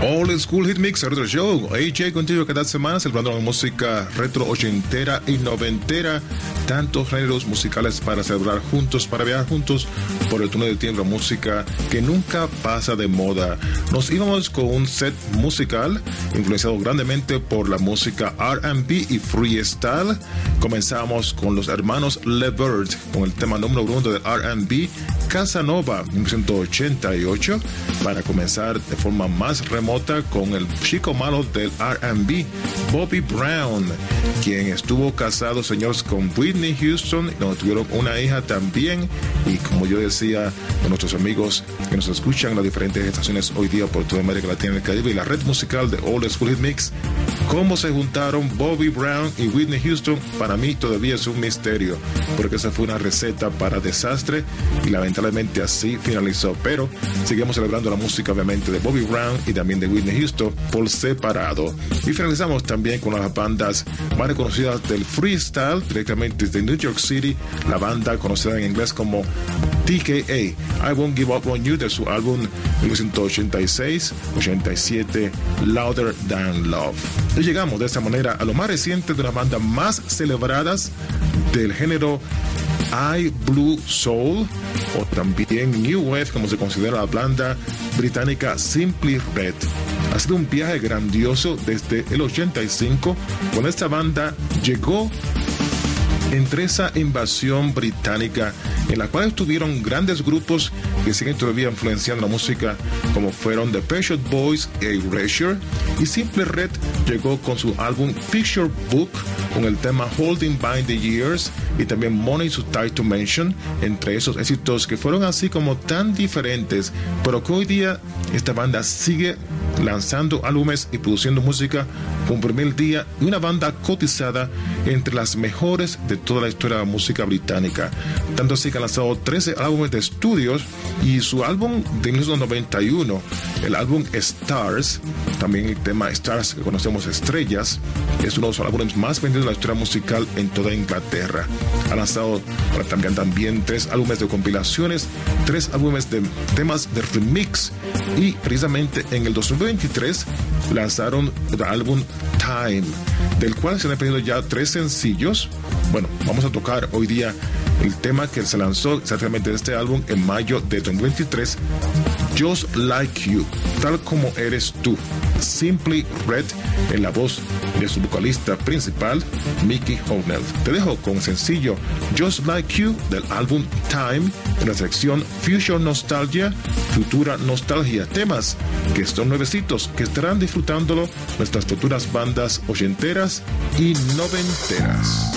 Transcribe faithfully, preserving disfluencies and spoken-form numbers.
Old School Hit Mix, Retro Show. A J contigo cada semana celebrando la música retro ochentera y noventera. Tantos géneros musicales para celebrar juntos, para viajar juntos por el túnel del tiempo. Música que nunca pasa de moda. Nos íbamos con un set musical influenciado grandemente por la música R and B y freestyle. Comenzamos con los hermanos LeVert con el tema número uno del R and B, Casanova, mil novecientos ochenta y ocho, para comenzar de forma más remota con el chico malo del R and B, Bobby Brown, quien estuvo casado, señores, con Whitney Houston, y donde tuvieron una hija también. Y como yo decía a nuestros amigos que nos escuchan en las diferentes estaciones hoy día por toda América Latina y el Caribe y la red musical de Old School Hit Mix, cómo se juntaron Bobby Brown y Whitney Houston, para mí todavía es un misterio, porque esa fue una receta para desastre y lamentablemente así finalizó. Pero seguimos celebrando la música obviamente de Bobby Brown y también de Whitney Houston por separado. Y finalizamos también con las bandas más reconocidas del freestyle directamente desde New York City, la banda conocida en inglés como T K A, I Won't Give Up On You, de su álbum mil novecientos ochenta y seis ochenta y siete, Louder Than Love. Y llegamos de esta manera a lo más reciente de las bandas más celebradas del género I Blue Soul, o también New Wave, como se considera la banda británica Simply Red. Ha sido un viaje grandioso desde el ochenta y cinco, cuando esta banda llegó entre esa invasión británica, en la cual estuvieron grandes grupos que siguen todavía influenciando la música, como fueron The Pet Shop Boys y Erasure. Y Simply Red llegó con su álbum Picture Book, con el tema Holding By the Years y también Money Too Tight to Mention, entre esos éxitos que fueron así como tan diferentes, pero que hoy día esta banda sigue lanzando álbumes y produciendo música con primer día, y una banda cotizada entre las mejores de toda la historia de la música británica. Tanto así que han lanzado trece álbumes de estudios, y su álbum de mil novecientos noventa y uno, el álbum Stars, también el tema Stars que conocemos, Estrellas, es uno de los álbumes más vendidos de la historia musical en toda Inglaterra. Ha lanzado también, también tres álbumes de compilaciones, tres álbumes de temas de remix, y precisamente en el dos mil veintitrés lanzaron el álbum Time, del cual se han aprendido ya tres sencillos. Bueno, vamos a tocar hoy día el tema que se lanzó exactamente de este álbum en mayo de dos mil veintitrés, Just Like You, tal como eres tú. Simply Red, en la voz de su vocalista principal, Mickey Hucknall. Te dejo con el sencillo Just Like You del álbum Time, en la sección Future Nostalgia, Futura Nostalgia, temas que son nuevecitos, que estarán disfrutándolo nuestras futuras bandas ochenteras y noventeras.